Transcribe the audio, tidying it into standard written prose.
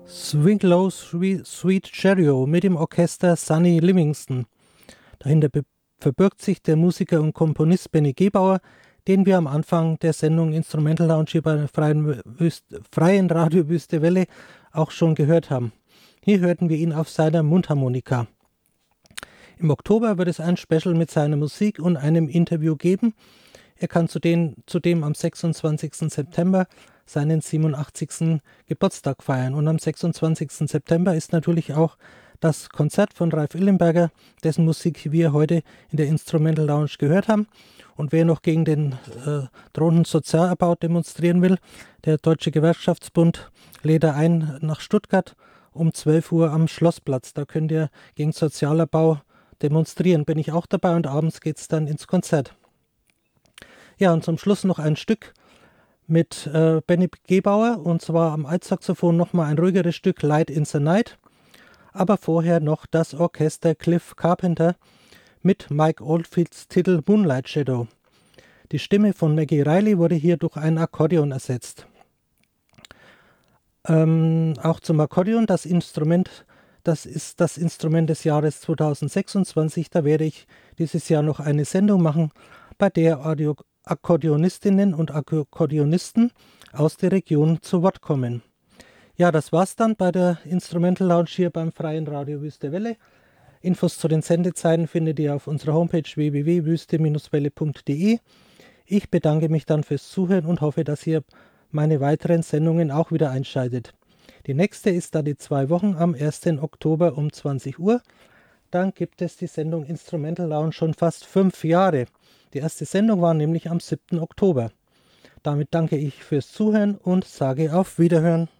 Swing Low Sweet Chereo mit dem Orchester Sonny Livingston. Dahinter verbirgt sich der Musiker und Komponist Benny Gebauer, den wir am Anfang der Sendung Instrumental Lounge hier bei der freien Radio Wüste Welle auch schon gehört haben. Hier hörten wir ihn auf seiner Mundharmonika. Im Oktober wird es ein Special mit seiner Musik und einem Interview geben. Er kann zudem am 26. September seinen 87. Geburtstag feiern. Und am 26. September ist natürlich auch das Konzert von Ralf Illenberger, dessen Musik wir heute in der Instrumental Lounge gehört haben. Und wer noch gegen den drohenden Sozialabbau demonstrieren will, der Deutsche Gewerkschaftsbund lädt ein nach Stuttgart um 12 Uhr am Schlossplatz. Da könnt ihr gegen Sozialabbau demonstrieren. Bin ich auch dabei und abends geht es dann ins Konzert. Ja, und zum Schluss noch ein Stück mit Benny Gebauer, und zwar am Altsaxophon nochmal ein ruhigeres Stück, Light in the Night. Aber vorher noch das Orchester Cliff Carpenter mit Mike Oldfields Titel Moonlight Shadow. Die Stimme von Maggie Reilly wurde hier durch ein Akkordeon ersetzt. Auch zum Akkordeon, das ist das Instrument des Jahres 2026. Da werde ich dieses Jahr noch eine Sendung machen, bei der Akkordeonistinnen und Akkordeonisten aus der Region zu Wort kommen. Ja, das war's dann bei der Instrumental Lounge hier beim freien Radio Wüste Welle. Infos zu den Sendezeiten findet ihr auf unserer Homepage www.wüste-welle.de. Ich bedanke mich dann fürs Zuhören und hoffe, dass ihr meine weiteren Sendungen auch wieder einschaltet. Die nächste ist dann die 2 Wochen am 1. Oktober um 20 Uhr. Dann gibt es die Sendung Instrumental Lounge schon fast 5 Jahre. Die erste Sendung war nämlich am 7. Oktober. Damit danke ich fürs Zuhören und sage auf Wiederhören.